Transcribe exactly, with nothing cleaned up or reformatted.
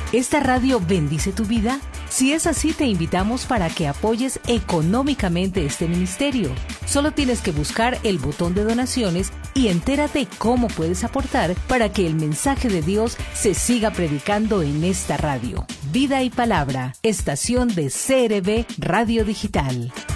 ¿Esta radio bendice tu vida? Si es así, te invitamos para que apoyes económicamente este ministerio. Solo tienes que buscar el botón de donaciones y entérate cómo puedes aportar para que el mensaje de Dios se siga predicando en esta radio. Vida y Palabra, estación de C R B Radio Digital.